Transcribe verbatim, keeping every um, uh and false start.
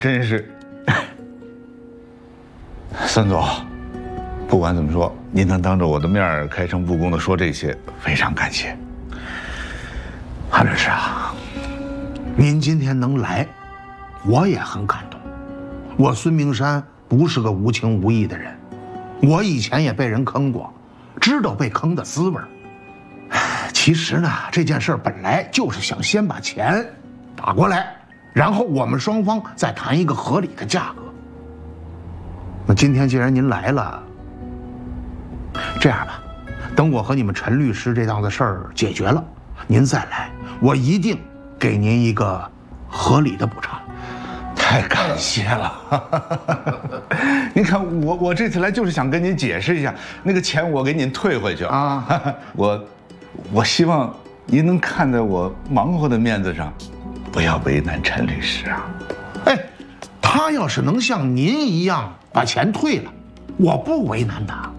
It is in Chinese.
真是，孙总，不管怎么说，您能当着我的面开诚布公的说这些，非常感谢。韩律师啊，您今天能来，我也很感动。我孙明山不是个无情无义的人，我以前也被人坑过，知道被坑的滋味儿。其实呢，这件事本来就是想先把钱打过来，然后我们双方再谈一个合理的价格。那今天既然您来了，这样吧，等我和你们陈律师这档子事儿解决了，您再来，我一定给您一个合理的补偿。太感谢了！您看我我这次来就是想跟您解释一下，那个钱我给您退回去啊。我我希望您能看在我忙活的面子上，不要为难陈律师啊。哎，他要是能像您一样把钱退了，我不为难他。